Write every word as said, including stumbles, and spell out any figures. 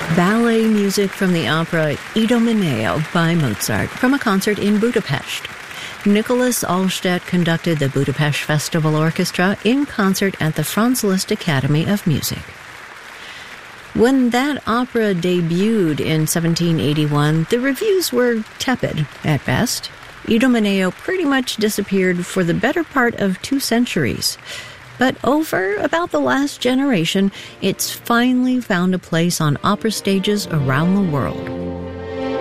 Ballet music from the opera Idomeneo by Mozart from a concert in Budapest. Nicholas Allstedt conducted the Budapest Festival Orchestra in concert at the Franz Liszt Academy of Music. When that opera debuted in seventeen eighty-one, the reviews were tepid at best. Idomeneo pretty much disappeared for the better part of two centuries. But over about the last generation, it's finally found a place on opera stages around the world.